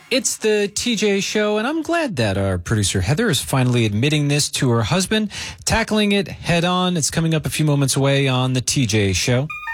It's the TJ Show, and I'm glad that our producer Heather is finally admitting this to her husband, tackling it head on. It's coming up a few moments away on the TJ Show.